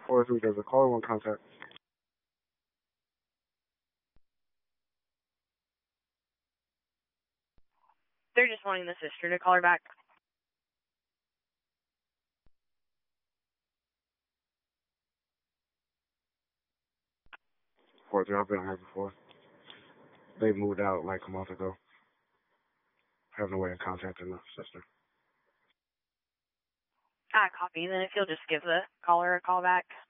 403, there's a caller one contact. They're just wanting the sister to call her back. 403, I've been on here before. They moved out like a month ago. I have no way of contacting the sister. Copy. Then if you'll just give the caller a call back.